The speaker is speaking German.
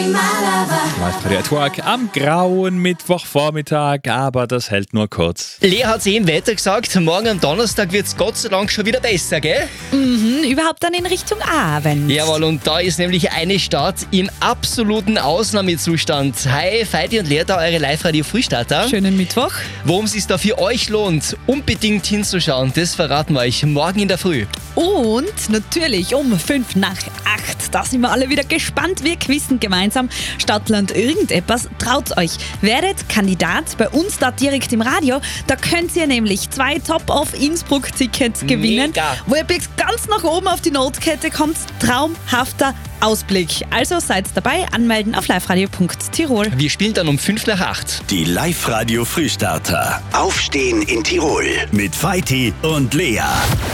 Live-Radio at Work am grauen Mittwochvormittag, aber das hält nur kurz. Lea hat es eben weiter gesagt, morgen am Donnerstag wird es Gott sei Dank schon wieder besser, gell? Überhaupt dann in Richtung Abend. Jawohl, und da ist nämlich eine Stadt im absoluten Ausnahmezustand. Hi, Feidi und Lea, da eure Live-Radio-Frühstarter. Schönen Mittwoch. Worum es sich da für euch lohnt, unbedingt hinzuschauen, das verraten wir euch morgen in der Früh. Und natürlich um 5 nach 8. Da sind wir alle wieder gespannt. Wir quizzen gemeinsam Stadtland irgendetwas. Traut euch, werdet Kandidat bei uns da direkt im Radio. Da könnt ihr nämlich 2 Top-of-Innsbruck-Tickets gewinnen. Mega. Wo ihr bis ganz nach oben auf die Notkette kommt. Traumhafter Ausblick. Also seid dabei, anmelden auf liveradio.tirol. Wir spielen dann um 5 nach 8. Die Live-Radio Frühstarter. Aufstehen in Tirol mit Feiti und Lea.